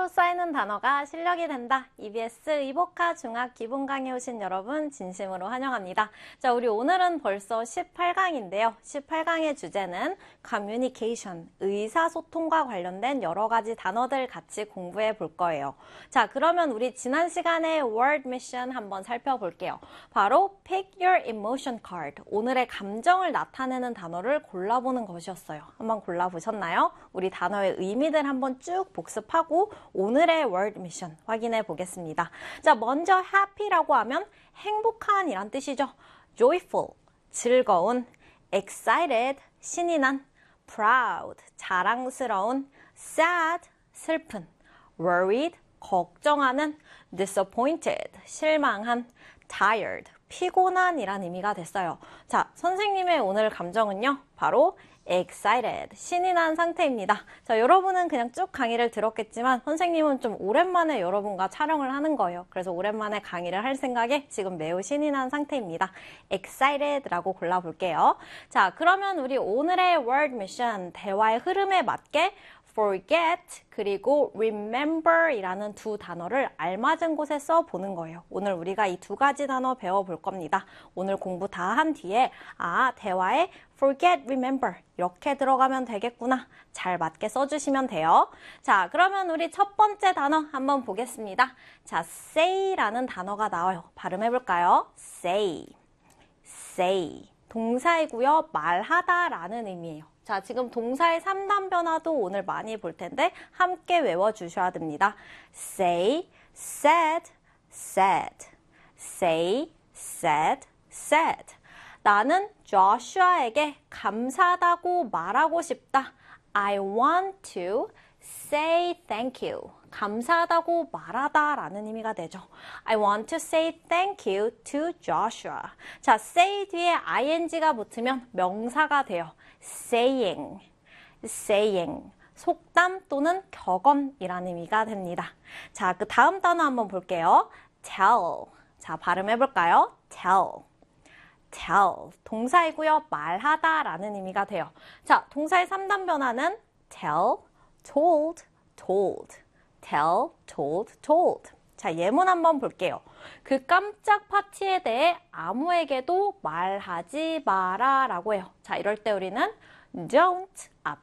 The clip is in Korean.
하루 쌓이는 단어가 실력이 된다. EBS 이보카 중학 기본 강의 오신 여러분 진심으로 환영합니다. 자, 우리 오늘은 벌써 18강인데요. 18강의 주제는 communication, 의사소통과 관련된 여러 가지 단어들 같이 공부해 볼 거예요. 자, 그러면 우리 지난 시간에 word mission 한번 살펴볼게요. 바로 pick your emotion card. 오늘의 감정을 나타내는 단어를 골라보는 것이었어요. 한번 골라보셨나요? 우리 단어의 의미들 한번 쭉 복습하고 오늘의 word mission 확인해 보겠습니다. 자, 먼저 happy라고 하면 행복한 이란 뜻이죠. joyful, 즐거운, excited, 신이 난, proud, 자랑스러운, sad, 슬픈, worried, 걱정하는, disappointed, 실망한, tired, 피곤한 이란 의미가 됐어요. 자, 선생님의 오늘 감정은요, 바로 excited, 신이 난 상태입니다. 자, 여러분은 그냥 쭉 강의를 들었겠지만 선생님은 좀 오랜만에 여러분과 촬영을 하는 거예요. 그래서 오랜만에 강의를 할 생각에 지금 매우 신이 난 상태입니다. excited라고 골라볼게요. 자, 그러면 우리 오늘의 word mission, 대화의 흐름에 맞게 forget 그리고 remember 이라는 두 단어를 알맞은 곳에 써보는 거예요. 오늘 우리가 이 두 가지 단어 배워볼 겁니다. 오늘 공부 다 한 뒤에 대화에 forget, remember 이렇게 들어가면 되겠구나. 잘 맞게 써주시면 돼요. 자, 그러면 우리 첫 번째 단어 한번 보겠습니다. 자, say라는 단어가 나와요. 발음해볼까요? say, say. 동사이고요. 말하다 라는 의미예요. 자, 지금 동사의 3단 변화도 오늘 많이 볼 텐데 함께 외워주셔야 됩니다. say, said, said. say, said, said. 나는 조슈아에게 감사하다고 말하고 싶다. I want to say thank you. 감사하다고 말하다 라는 의미가 되죠. I want to say thank you to Joshua. 자, say 뒤에 ing가 붙으면 명사가 돼요. saying, saying. 속담 또는 격언이라는 의미가 됩니다. 자, 그 다음 단어 한번 볼게요. tell. 자, 발음해볼까요? tell. tell. 동사이고요. 말하다 라는 의미가 돼요. 자, 동사의 3단 변화는 tell, told, told. tell, told, told. 자, 예문 한번 볼게요. 그 깜짝 파티에 대해 아무에게도 말하지 마라 라고 해요. 자, 이럴 때 우리는 don't